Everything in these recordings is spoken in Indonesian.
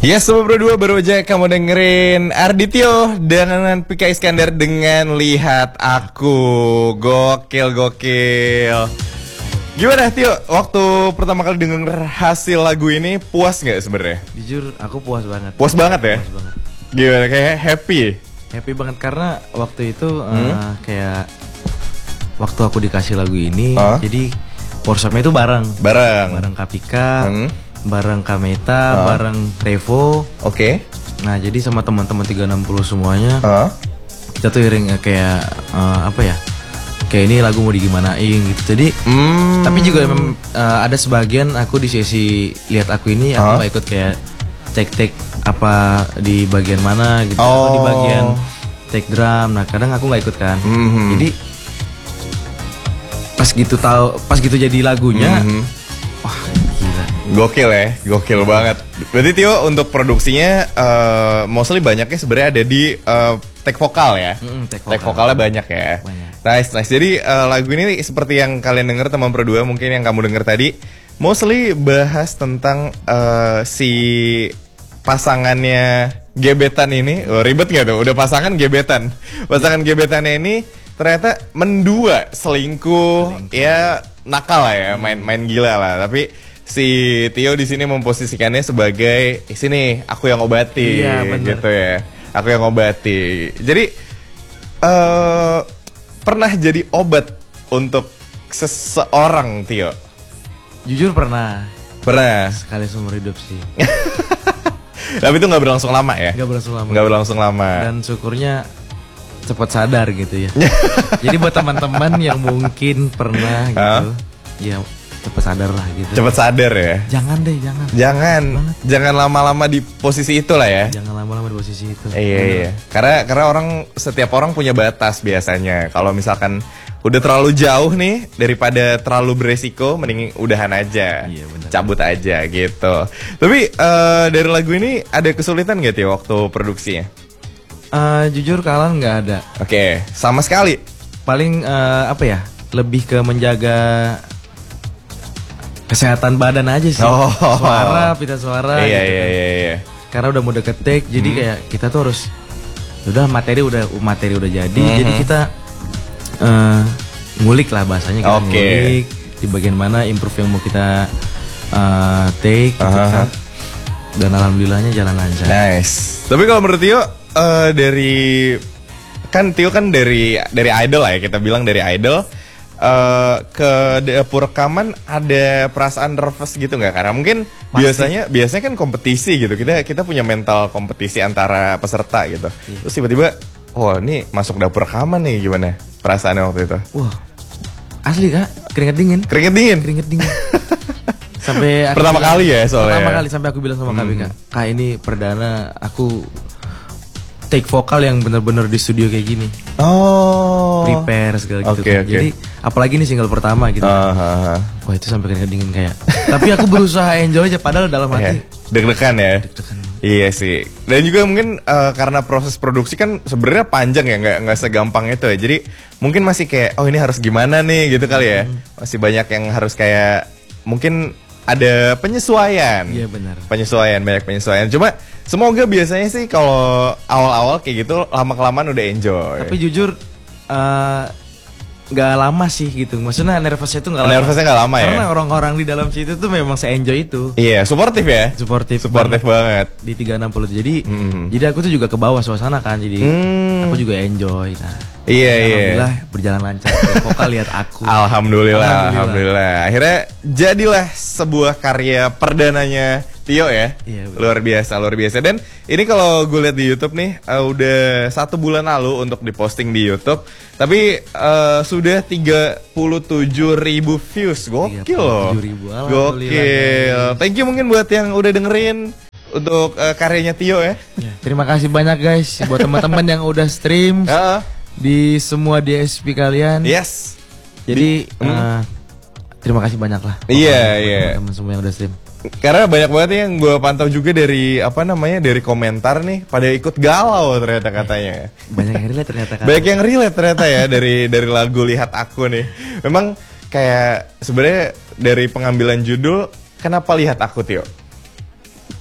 Yes, Sobat Bro 2 baru aja kamu dengerin Ardityo dengan Pika Iskandar dengan Lihat Aku. Gokil. Gimana Tio, waktu pertama kali denger hasil lagu ini puas gak sebenarnya? Jujur aku puas banget. Puas banget ya? Puas banget. Gimana, kayak happy? Happy banget karena waktu itu kayak waktu aku dikasih lagu ini, jadi workshopnya itu bareng Kapika, bareng Kameta, bareng Revo. Oke. Nah jadi sama teman-teman 360 semuanya, kita tuh iring kayak apa ya? Kayak ini lagu mau digimanain gitu. Jadi tapi juga ada sebagian aku di sesi Lihat Aku ini aku gak ikut kayak take apa di bagian mana gitu, atau di bagian take drum. Nah kadang aku nggak ikut kan. Jadi pas gitu jadi lagunya, wah gila. Gokil banget. Berarti Tio untuk produksinya mostly banyaknya sebenarnya ada di take vokal ya. Take vokalnya banyak ya. Nice. Jadi lagu ini seperti yang kalian denger teman Pro 2 mungkin yang kamu denger tadi, mostly bahas tentang si pasangannya gebetan ini. Ribet gak tuh? Udah pasangan gebetan. Pasangan gebetannya ini ternyata mendua, selingkuh. Ya nakal lah ya, main gila lah. Tapi si Tio di sini memposisikannya sebagai sini aku yang obati, gitu ya. Aku yang obati. Jadi pernah jadi obat untuk seseorang, Tio? Jujur pernah. Pernah. Sekali seumur hidup sih. Tapi itu nggak berlangsung lama ya? Nggak berlangsung lama. Dan syukurnya cepat sadar gitu ya. Jadi buat teman-teman yang mungkin pernah gitu, ya cepat sadar lah gitu. Cepat sadar ya? Jangan lama-lama di posisi itu lah ya. Jangan lama-lama di posisi itu. Iya. Karena setiap orang punya batas biasanya. Kalau misalkan udah terlalu jauh nih, daripada terlalu beresiko, mending udahan aja. Iya, bener. Cabut aja gitu. Tapi dari lagu ini ada kesulitan gak Tio waktu produksinya? Jujur kalian nggak ada. Oke, sama sekali. Paling apa ya? Lebih ke menjaga kesehatan badan aja sih. Pita suara. Iya, gitu. Iya. Karena udah mau deket take, jadi kayak kita tuh harus materi udah jadi, jadi kita ngulik lah bahasanya, kita ngulik di bagian mana improve yang mau kita take gitu kan. Dan alhamdulillahnya jalan lancar. Nice. Tapi kalau menurut Tio dari Tio kan dari idol lah ya, kita bilang dari idol ke dapur rekaman ada perasaan nervous gitu nggak? Karena mungkin biasanya kan kompetisi gitu, kita punya mental kompetisi antara peserta gitu. Terus tiba-tiba ini masuk dapur rekaman nih, gimana perasaannya waktu itu? Wah, asli Kak, keringet dingin. Sampai pertama kali ya soalnya. Pertama kali sampai aku bilang sama Kak, Kak ini perdana aku take vokal yang benar-benar di studio kayak gini. Prepare segala gitu. Jadi apalagi ini single pertama gitu. Wah itu sampai keringet dingin kayak. Tapi aku berusaha enjoy aja, padahal dalam hati deg-degan ya. Iya sih. Dan juga mungkin karena proses produksi kan sebenarnya panjang ya, nggak segampang itu ya. Jadi mungkin masih kayak ini harus gimana nih gitu kali ya. Masih banyak yang harus kayak mungkin ada penyesuaian. Iya benar. Banyak penyesuaian. Cuma semoga biasanya sih kalau awal-awal kayak gitu lama-kelamaan udah enjoy. Tapi jujur nggak lama sih gitu. Maksudnya nervousnya tuh nggak lama. Nervousnya nggak lama ya. Karena orang-orang di dalam situ tuh memang se-enjoy itu. Iya, suportif ya. Suportif banget. Di 360. Jadi aku tuh juga ke bawah suasana kan. Jadi aku juga enjoy. Nah, alhamdulillah berjalan lancar. Vokal Lihat Aku. Alhamdulillah. Akhirnya jadilah sebuah karya perdananya Tio ya. Iya, luar biasa. Dan ini kalau gue lihat di YouTube nih udah 1 bulan lalu untuk diposting di YouTube. Tapi sudah 37.000 views. Gokil loh. 37.000. Gokil. Thank you mungkin buat yang udah dengerin untuk karyanya Tio ya. Terima kasih banyak guys buat teman-teman yang udah stream di semua DSP kalian. Yes. Jadi terima kasih banyak lah. Iya. Teman semua yang udah stream. Karena banyak banget yang gue pantau juga dari dari komentar nih, pada ikut galau ternyata katanya. Banyak yang relate ternyata kan. Banyak yang relate ternyata ya dari lagu Lihat Aku nih. Memang kayak sebenarnya dari pengambilan judul, kenapa Lihat Aku Tio?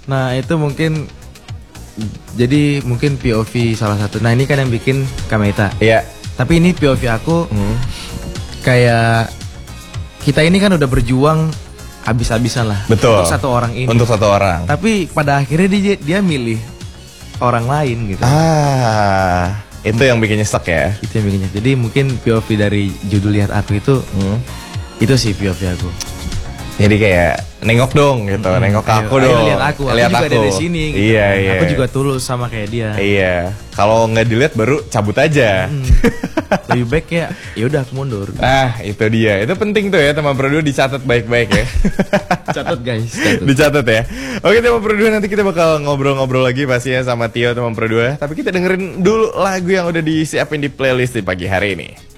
Nah itu mungkin jadi mungkin POV salah satu. Nah ini kan yang bikin Kameta. Iya. Tapi ini POV aku kayak kita ini kan udah berjuang habis-habisan lah. Betul. Untuk satu orang ini. Untuk satu orang. Tapi pada akhirnya dia milih orang lain gitu. Itu yang bikin nyesek ya. Itu yang bikinnya. Jadi mungkin POV dari judul Lihat Aku itu sih POV aku. Jadi kayak nengok dong gitu, nengok aku Ayo, dong. lihat aku lihat juga aku dari sini. Gitu. Iya iya. Aku juga tulus sama kayak dia. Iya. Kalau nggak dilihat baru cabut aja. Lebih baik ya udah aku mundur. Itu dia. Itu penting tuh ya teman berdua dicatat baik-baik ya. Catat guys. Catat. Dicatat ya. Oke teman berdua, nanti kita bakal ngobrol-ngobrol lagi pastinya sama Tio teman berdua. Tapi kita dengerin dulu lagu yang udah disiapin di playlist di pagi hari ini.